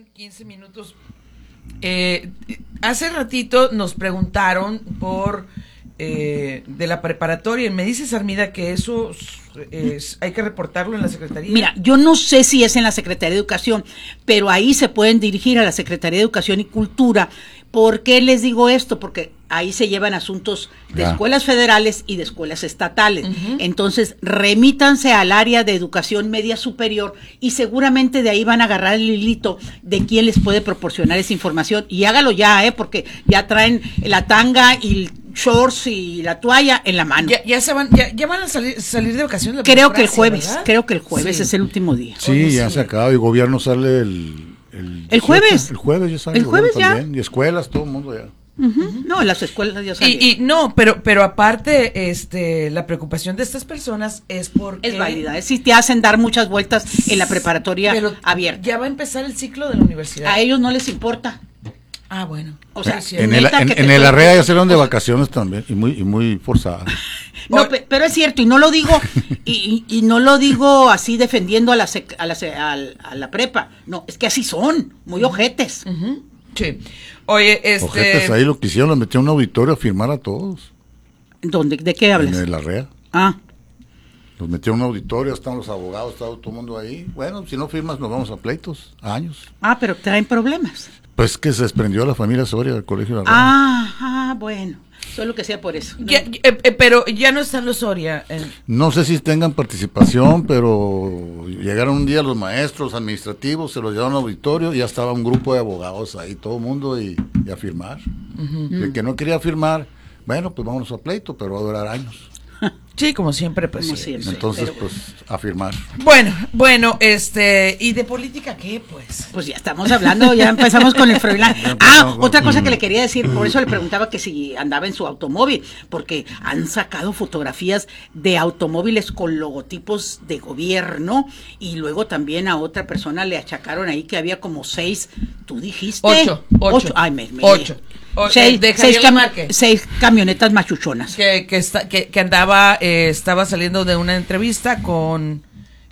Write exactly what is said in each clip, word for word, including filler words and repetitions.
con quince minutos. Eh, hace ratito nos preguntaron por eh, de la preparatoria. Me dices, Armida, que eso es, hay que reportarlo en la Secretaría. Mira, yo no sé si es en la Secretaría de Educación, pero ahí se pueden dirigir a la Secretaría de Educación y Cultura. ¿Por qué les digo esto? Porque ahí se llevan asuntos de Ya. escuelas federales y de escuelas estatales. Uh-huh. Entonces, remítanse al área de educación media superior y seguramente de ahí van a agarrar el hilito de quién les puede proporcionar esa información. Y hágalo ya, ¿eh? Porque ya traen la tanga y el shorts y la toalla en la mano. Ya, ya se van, ya, ya van a salir, salir de vacaciones. de Creo que el burocracia, jueves, ¿verdad? creo que el jueves Sí. es el último día. Sí, Oye, ya sí. se acaba. El gobierno sale el... El, El jueves. El jueves ya sale. El jueves ya. También. Y escuelas, todo el mundo ya. Uh-huh. No, en las escuelas ya salieron. Y, y no, pero, pero aparte, este, la preocupación de estas personas es porque Es válida, es si te hacen dar muchas vueltas en la preparatoria pero abierta. ya va a empezar el ciclo de la universidad. A ellos no les importa. Ah, bueno. O sea, Sí, En sí. el, neta en, que te en el puede- Arrea ya salieron de vacaciones también. Y muy, y muy forzadas. No, Oye. pe- pero es cierto, y no lo digo, y, y, y no lo digo así defendiendo a la, sec- a, la, se- al- a la prepa. No, es que así son, muy ojetes. Ujú. Sí. Oye, este. Ojetes ahí lo que hicieron, los metieron a un auditorio a firmar a todos. ¿Dónde? ¿De qué hablas? En el Arrea. Ah, Los metieron a un auditorio, estaban los abogados, estaba todo el mundo ahí. Bueno, si no firmas nos vamos a pleitos, a años. ah, pero traen problemas. Pues que se desprendió la familia Soria del colegio de la Ah, ah, bueno, solo que sea por eso. ¿no? Ya- eh, eh, pero ya no están los Soria. en- No sé si tengan participación, pero llegaron un día los maestros administrativos, se los llevaron al auditorio y ya estaba un grupo de abogados ahí, todo el mundo, y, y a firmar. Y el que no quería firmar, bueno, pues vámonos a pleito, pero va a durar años. Sí, como siempre, pues. Como sí. siempre. Entonces, pero- pues, a firmar. Bueno, bueno, este. ¿Y de política qué, pues? Pues ya estamos hablando, ya empezamos con el Froilán. Ah, otra cosa que le quería decir, por eso le preguntaba que si andaba en su automóvil, porque han sacado fotografías de automóviles con logotipos de gobierno y luego también a otra persona le achacaron ahí que había como seis, tú dijiste. Ocho, ocho. Ay, me, me- Ocho. O- Seis, eh, de seis, Javier cam- Márquez. seis camionetas machuchonas. Que, que, está, que, que andaba, eh, estaba saliendo de una entrevista con.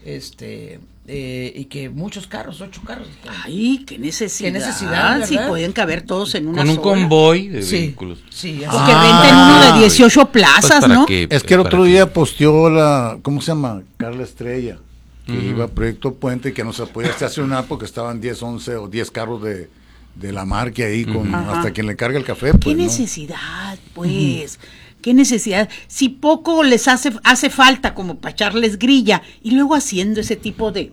Este. Eh, y que muchos carros, ocho carros. Ay, qué necesidad. Qué necesidad, si ¿verdad? pueden caber todos en una Con un sola. convoy de Sí, vehículos. sí, O así. que Ah, renten uno de güey. dieciocho Pues plazas, para ¿no? que- Es que el para otro que- día posteó la, ¿cómo se llama? Carla Estrella, que Ujú. iba a Proyecto Puente, que no se podía estacionar porque estaban diez, once o diez carros de, de la marca ahí, con Ajá. hasta quien le carga el café. ¿Qué Pues, ¿no? necesidad, pues? ¿Qué necesidad? Si poco les hace, hace falta como para echarles grilla y luego haciendo ese tipo de,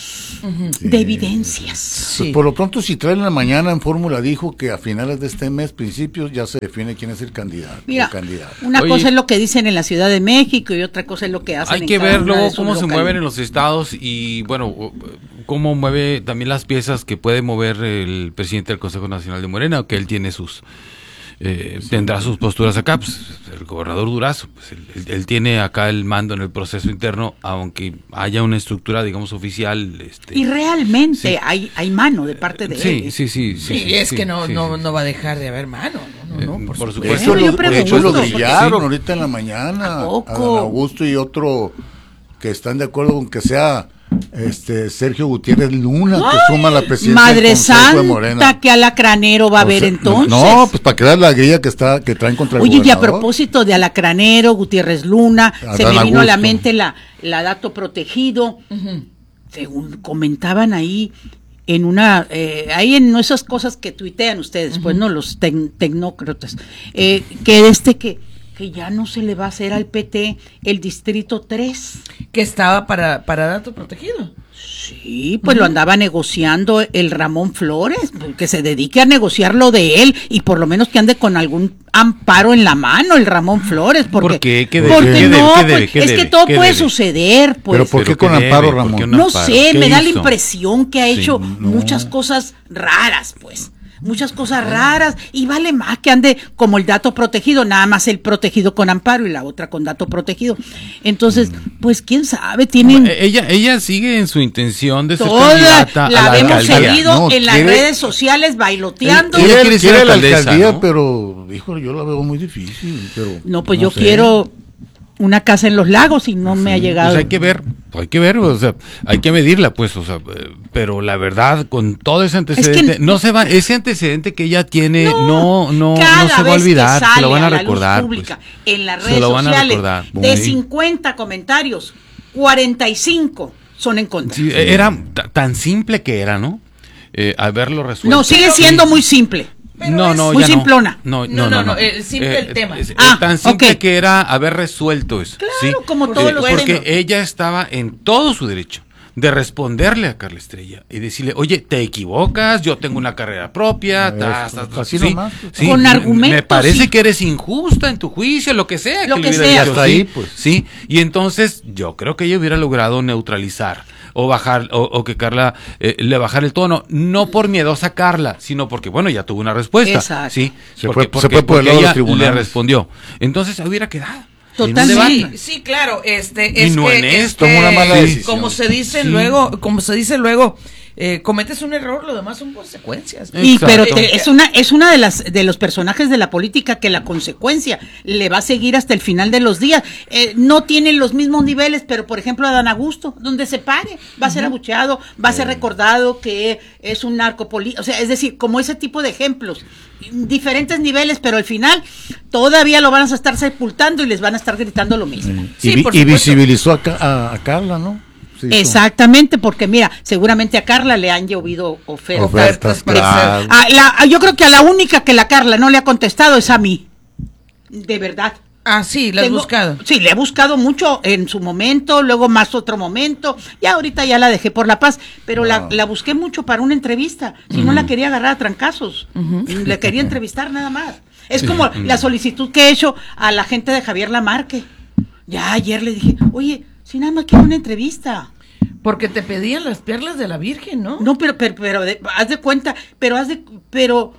de evidencias. Pues Sí. por lo pronto, si traen en la mañana en fórmula, dijo que a finales de este mes, principios, ya se define quién es el candidato. Mira, o candidata. una Oye. cosa es lo que dicen en la Ciudad de México y otra cosa es lo que hacen Hay en que cada ver una de luego sus cómo se localidades. mueven en los estados y, bueno, o- cómo mueve también las piezas que puede mover el presidente del Consejo Nacional de Morena, que él tiene sus... eh, tendrá sus posturas acá, pues el gobernador Durazo, pues él, él- él tiene acá el mando en el proceso interno, aunque haya una estructura, digamos, oficial. Este, Y realmente Sí. hay, hay mano de parte de sí, él. sí, sí, Sí, sí, es sí, que no, sí, no, sí. no va a dejar de haber mano. No, no, Eh, no, por, por De supuesto. hecho, Eso yo lo, de hecho, pregunto, lo porque brillaron sí. ahorita en la mañana. ¿A poco? Adán Augusto y otro que están de acuerdo con que sea este Sergio Gutiérrez Luna, que suma la presidencia Madre del Consejo de Morena. Santa, que alacranero va a O haber sea, entonces. No, pues para crear la guía que está que traen contra el Oye, y a gobernador. propósito de Alacranero, Gutiérrez Luna, Adán se me vino a la Augusto. mente la, la dato protegido. Según comentaban ahí, en una, eh, ahí en esas cosas que tuitean ustedes, pues no, los tec- tecnócratas, eh, que este que, que ya no se le va a hacer al P T el distrito tres. Que estaba para, para dato protegido. Sí, pues lo andaba negociando el Ramón Flores, que se dedique a negociar lo de él y por lo menos que ande con algún amparo en la mano el Ramón Flores, porque, ¿Por qué? ¿Qué debe? porque ¿Qué debe? no, ¿Qué debe? pues, ¿Qué es debe? que todo ¿Qué puede debe? suceder, pues. Pero ¿por qué ¿Pero con qué amparo, debe? ¿Por qué Ramón? un No amparo? sé, ¿Qué me da la hizo? impresión que ha Sí, hecho no. muchas cosas raras, pues. Muchas cosas raras y vale más que ande como el dato protegido, nada más el protegido con amparo y la otra con dato protegido. Entonces, pues quién sabe, tienen Eh, Ella, ella sigue en su intención de ser toda candidata la a la vemos alcaldía. seguido No, en las quiere- redes sociales bailoteando. Ella Quiere, quiere ser quiere la alcaldesa, alcaldía, ¿no? pero, híjole, yo la veo muy difícil. Pero, No, pues no yo sé. quiero una casa en Los Lagos y no sí, me ha llegado. Pues hay que ver, hay que ver, o sea, hay que medirla, pues, o sea, pero la verdad, con todo ese antecedente, es que, no se va, ese antecedente que ella tiene, no, no, no, no se va a olvidar, se lo van a, a recordar. Pública, pues, en las redes sociales, de cincuenta comentarios, cuarenta y cinco son en contra. Sí, era tan simple que era, ¿no? Eh, haberlo resuelto. No, sigue siendo sí. muy simple. Pero no, no, muy ya simplona. No, no, no, no, no, no. el simple eh, el tema. Es, ah, tan simple okay. que era haber resuelto eso. Claro, ¿sí? como todos eh, los Porque temas. ella estaba en todo su derecho de responderle a Carla Estrella y decirle, oye, te equivocas, yo tengo una carrera propia, ta, ta, ta, así sí, nomás, sí, con me, argumentos. Me parece sí. que eres injusta en tu juicio, lo que sea. Lo que, que sea. Dicho, hasta sí, ahí, pues. Sí, y entonces yo creo que ella hubiera logrado neutralizar o bajar, o, o que Carla eh, le bajara el tono, no por miedosa a Carla, sino porque, bueno, ya tuvo una respuesta. Exacto. Sí, se porque, fue, porque, se fue por porque el ella tribunal. le respondió. Entonces hubiera quedado. Totalmente. Sí, sí, claro, este, y es no que, en es esto, que, una mala decisión. como se dice Sí. luego, como se dice luego, eh, cometes un error, lo demás son consecuencias. Y pero Exacto. te, es una es una de las de los personajes de la política que la consecuencia le va a seguir hasta el final de los días. Eh, no tienen los mismos niveles, pero por ejemplo Adán Augusto, donde se pare, va a ser abucheado, va a ser recordado que es un narcopolítico, o sea, es decir, como ese tipo de ejemplos, diferentes niveles, pero al final todavía lo van a estar sepultando y les van a estar gritando lo mismo. Sí, y, vi- por y supuesto. visibilizó a, Ca- a, a Carla, ¿no? Sí, Exactamente, porque mira, seguramente a Carla le han llovido ofertas. Ofertas, de- claro. a la- yo creo que a la única que la Carla no le ha contestado es a mí. De verdad. Ah, sí, la has Tengo- buscado. Sí, le he buscado mucho en su momento, luego más otro momento. Ya ahorita ya la dejé por la paz, pero la, No. la busqué mucho para una entrevista. Si no la quería agarrar a trancazos, le quería entrevistar nada más. Es como la solicitud que he hecho a la gente de Javier Lamarque. Ya ayer le dije, oye, si nada más quiero una entrevista. Porque te pedían las perlas de la Virgen, ¿no? No, pero, pero, pero de- haz de cuenta, pero haz de, pero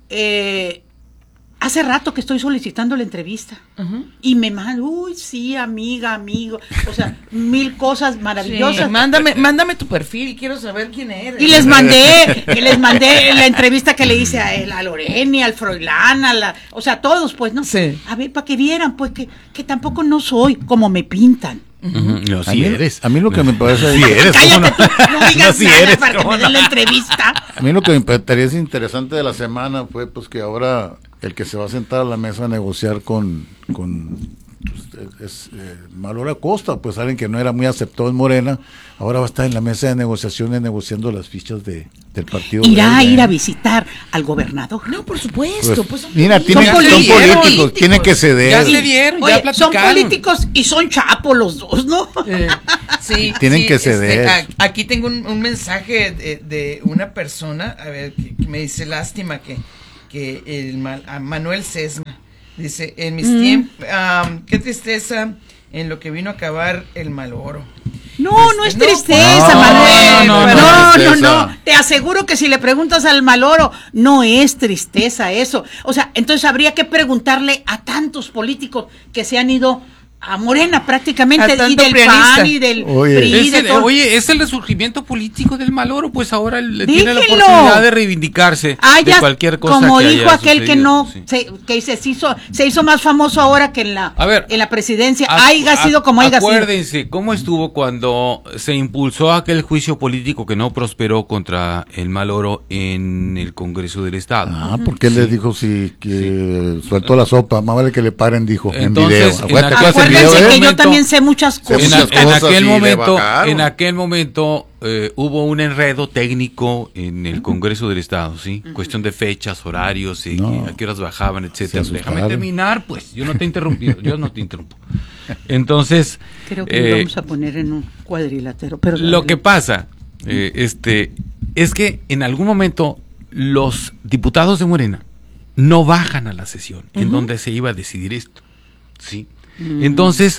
eh, hace rato que estoy solicitando la entrevista. Ujú. Y me mandan, uy, sí, amiga, amigo, o sea, mil cosas maravillosas. Sí, mándame, mándame tu perfil, quiero saber quién eres. Y les mandé, y les mandé la entrevista que le hice a, él, a Loreni, al Froilán, a la, o sea, a todos, pues, ¿no? Sí. A ver, para que vieran, pues, que, que tampoco no soy como me pintan. Ujú. No, A si mí- eres. a mí lo que me parece- Si eres, ¿cómo no? Cállate tú, no digas si nada eres, para que ¿cómo me den no? la entrevista. A mí lo que me parece interesante de la semana fue pues que ahora el que se va a sentar a la mesa a negociar con, con pues, es, eh, Maloro Acosta, pues alguien que no era muy aceptado en Morena, ahora va a estar en la mesa de negociaciones negociando las fichas de, del partido. Irá a verde. ir a visitar al gobernador. No, por supuesto. Pues, Pues, son mira, políticos. tienen, Son son políticos. políticos, tienen que ceder. Ya se dieron, ya Oye, son platicaron. políticos y son chapos los dos, ¿no? Eh, sí, Tienen sí, que este, ceder. a- aquí tengo un, un mensaje de, de una persona, a ver, que, que me dice lástima que, que el Ma- a Manuel Sesma dice, en mis tiempos, qué tristeza en lo que vino a acabar el Malboro. No, no es No, tristeza, no, Manuel. no, No, no, no, no es no, tristeza. Te aseguro que si le preguntas al Maloro, no es tristeza eso. O sea, entonces habría que preguntarle a tantos políticos que se han ido a Morena prácticamente, A y tanto del prianista. P A N y del Oye. P R I, Es de el- todo. oye, es el resurgimiento político del Maloro, pues ahora le tiene la Dígelo. oportunidad de reivindicarse Ah, de ya, cualquier cosa como que dijo haya aquel que sucedido, no, sí. se, que se hizo, se hizo más famoso ahora que en la, A ver, en la presidencia, Acu- haya sido como haya sido. Acuérdense cómo estuvo cuando se impulsó aquel juicio político que no prosperó contra el Maloro en el Congreso del Estado. Ah, porque él les dijo si que sueltó la sopa, más vale que le paren, dijo Entonces, en video. en Acuérdate aquel- que ese Acuérdense video, que ¿eh? yo momento- también sé muchas Sé cosas. En, muchas a- en cosas aquel y le momento, bajaron. en aquel momento eh, hubo un enredo técnico en el Congreso del Estado, ¿sí? Cuestión de fechas, horarios, y No. que- a qué horas bajaban, etcétera. Se Déjame asustaron. terminar, pues. Yo no te interrumpí, yo no te interrumpo. Entonces, Creo que eh, lo vamos a poner en un cuadrilátero. Pero lo que pasa, eh, este, es que en algún momento los diputados de Morena no bajan a la sesión en donde se iba a decidir esto, ¿sí? Entonces,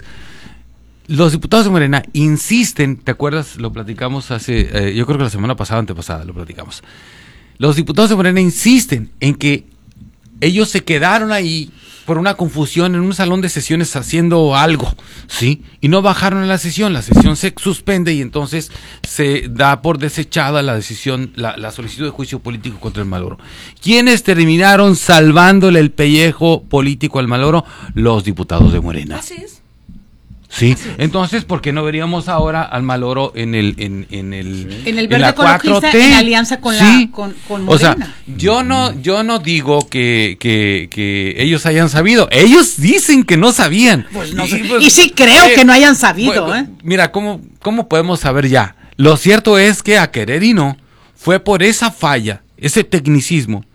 los diputados de Morena insisten, ¿te acuerdas? Lo platicamos hace, eh, yo creo que la semana pasada, antepasada, lo platicamos. Los diputados de Morena insisten en que ellos se quedaron ahí por una confusión en un salón de sesiones haciendo algo, ¿sí? Y no bajaron a la sesión, la sesión se suspende y entonces se da por desechada la decisión, la, la solicitud de juicio político contra el Maloro. ¿Quiénes terminaron salvándole el pellejo político al Maloro? Los diputados de Morena. Así es. Sí, entonces, ¿por qué no veríamos ahora al Maloro en el en, en el sí. en el en verde la ecologista cuatro T? En alianza con sí. la con, con Morena? O sea, yo no yo no digo que, que, que ellos hayan sabido, ellos dicen que no sabían. Pues no y, sé. pues, y sí creo eh, que no hayan sabido, bueno, ¿eh? Mira, ¿cómo cómo podemos saber ya? Lo cierto es que a querer y no fue por esa falla, ese tecnicismo,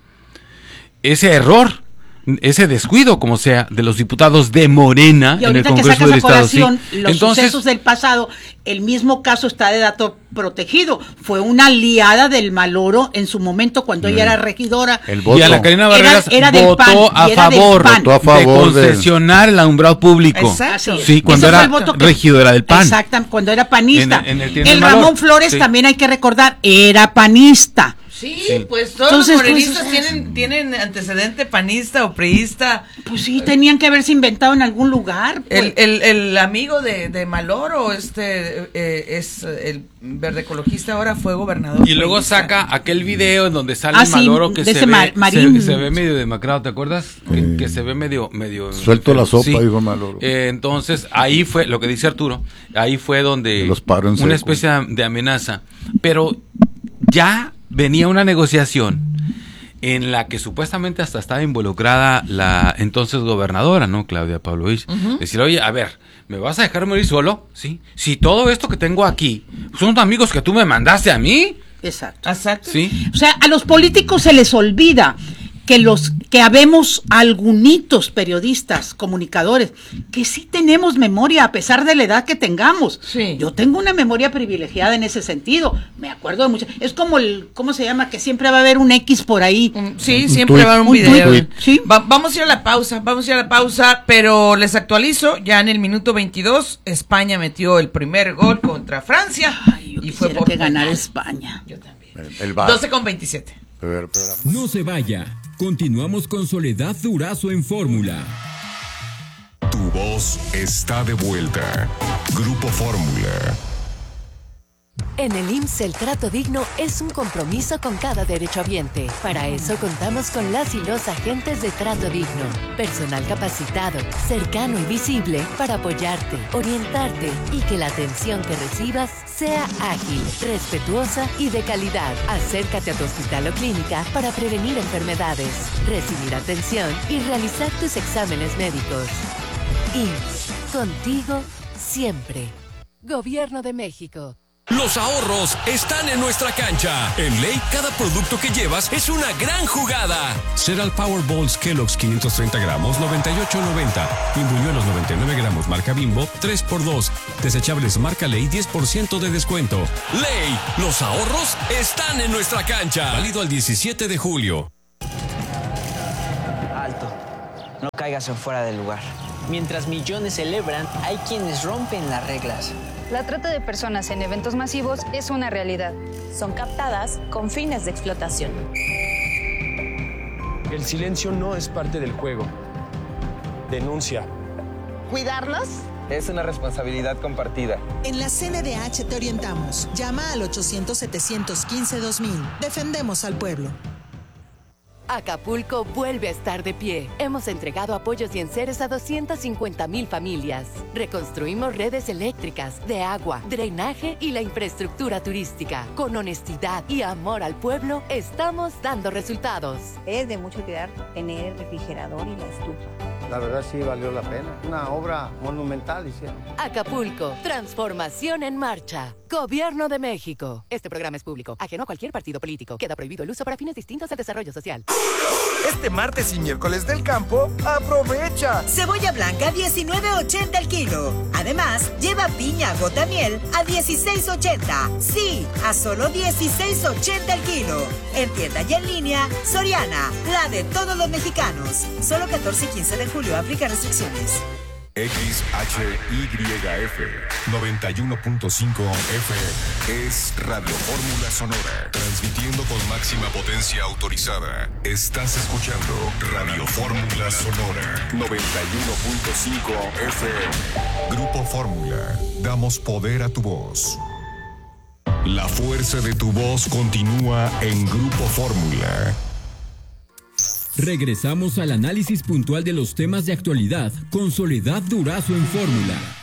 ese error, ese descuido, como sea, de los diputados de Morena y en el ahorita que Congreso sacas del a Estado. colación Sí. los Entonces, sucesos del pasado, el mismo caso está de dato protegido. Fue una aliada del Maloro en su momento cuando ella era regidora. El voto. y a la Karina Barreras Era- era del votó, P A N, a y era del favor, P A N. Votó a favor de del- concesionar el alumbrado público. Exacto. Así es. Sí, cuando Ese fue era el voto que- regidora del P A N. Exactamente, cuando era panista. En el- en el el tiene el Ramón valor. Flores Sí. también hay que recordar, era panista. Sí, Sí. pues todos Entonces, los morenistas pues, tienen, tienen antecedente panista o priista. Pues sí, tenían que haberse inventado en algún lugar. Pues. El, el, el amigo de, de Maloro, este, eh, es el verde ecologista, ahora fue gobernador. Y luego priista. saca aquel video en donde sale Ah, el sí, Maloro que de se ese ve, mar- marín. se, se ve medio demacrado, ¿te acuerdas? Que, Sí. que se ve medio medio Suelto la sopa, Sí. dijo Maloro. Eh, entonces, ahí fue lo que dice Arturo, ahí fue donde Los paró en una seco. especie de amenaza, pero ya venía una negociación en la que supuestamente hasta estaba involucrada la entonces gobernadora, ¿no? Claudia Pavlovich. Decir, oye, a ver, ¿me vas a dejar morir solo? ¿Sí? Si todo esto que tengo aquí son amigos que tú me mandaste a mí, Exacto. Exacto. ¿sí? O sea, a los políticos se les olvida que los que habemos algunitos periodistas, comunicadores, que sí tenemos memoria a pesar de la edad que tengamos. Sí. Yo tengo una memoria privilegiada en ese sentido. Me acuerdo de muchas. Es como el, ¿cómo se llama? Que siempre va a haber un X por ahí. Un- Sí, Un siempre tuit. va a haber un Un video. tuit, sí. Va- vamos a ir a la pausa, vamos a ir a la pausa, pero les actualizo, ya en el minuto veintidós, España metió el primer gol contra Francia. Ay, yo y fue quisiera por que ganara penal. España. Yo también. El, el bar. doce con veintisiete. Pero- pero- No se vaya. Continuamos con Soledad Durazo en Fórmula. Tu voz está de vuelta. Grupo Fórmula. En el I M S S el trato digno es un compromiso con cada derechohabiente. Para eso contamos con las y los agentes de trato digno. Personal capacitado, cercano y visible para apoyarte, orientarte y que la atención que recibas sea ágil, respetuosa y de calidad. Acércate a tu hospital o clínica para prevenir enfermedades, recibir atención y realizar tus exámenes médicos. I M S S, contigo siempre. Gobierno de México. Los ahorros están en nuestra cancha. En Ley, cada producto que llevas es una gran jugada. Cereal Powerballs Kellogg's quinientos treinta gramos, noventa y ocho noventa. Pimbuñuelos noventa y nueve gramos, marca Bimbo, tres por dos. Desechables marca Ley, diez por ciento de descuento. Ley, los ahorros están en nuestra cancha. Válido al diecisiete de julio. Alto, no caigas en fuera del lugar. Mientras millones celebran, hay quienes rompen las reglas. La trata de personas en eventos masivos es una realidad. Son captadas con fines de explotación. El silencio no es parte del juego. Denuncia. ¿Cuidarlos? Es una responsabilidad compartida. En la C N D H te orientamos. Llama al ochocientos, setecientos quince, dos mil. Defendemos al pueblo. Acapulco vuelve a estar de pie. Hemos entregado apoyos y enseres a doscientas cincuenta mil familias. Reconstruimos redes eléctricas, de agua, drenaje y la infraestructura turística. Con honestidad y amor al pueblo, estamos dando resultados. Es de mucho cuidar tener el refrigerador y la estufa. La verdad sí valió la pena. Una obra monumental hicieron. Acapulco, transformación en marcha. Gobierno de México. Este programa es público, ajeno a cualquier partido político. Queda prohibido el uso para fines distintos al desarrollo social. Este martes y miércoles del campo, aprovecha. Cebolla blanca diecinueve ochenta el kilo. Además, lleva piña gota miel a dieciséis ochenta. Sí, a solo dieciséis ochenta el kilo. En tienda y en línea, Soriana, la de todos los mexicanos. Solo catorce y quince de julio, aplica restricciones. X H Y F noventa y uno punto cinco F M es Radio Fórmula Sonora, transmitiendo con máxima potencia autorizada. Estás escuchando Radio Fórmula Sonora noventa y uno punto cinco F M. Grupo Fórmula, damos poder a tu voz. La fuerza de tu voz continúa en Grupo Fórmula. Regresamos al análisis puntual de los temas de actualidad con Soledad Durazo en Fórmula.